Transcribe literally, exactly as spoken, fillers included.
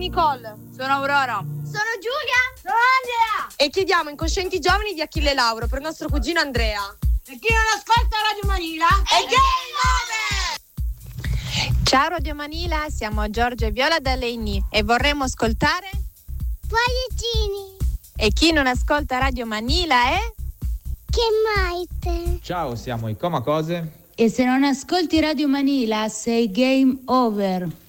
Nicole. Sono Aurora. Sono Giulia. Sono Andrea. E chiediamo Incoscienti Giovani di Achille Lauro per nostro cugino Andrea. E chi non ascolta Radio Manila è Game Over! Ciao Radio Manila, siamo Giorgio e Viola da Legni e vorremmo ascoltare Pagliccini. E chi non ascolta Radio Manila è Che Maite. Ciao, siamo i Comacose. E se non ascolti Radio Manila sei Game Over.